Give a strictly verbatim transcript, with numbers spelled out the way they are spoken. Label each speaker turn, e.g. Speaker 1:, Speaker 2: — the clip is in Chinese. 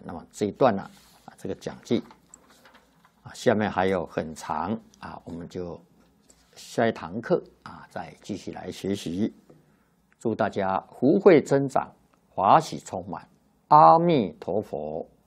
Speaker 1: 那么这一段呢啊这个讲记啊，下面还有很长啊，我们就下一堂课啊再继续来学习。祝大家福慧增长，法喜充满，阿弥陀佛。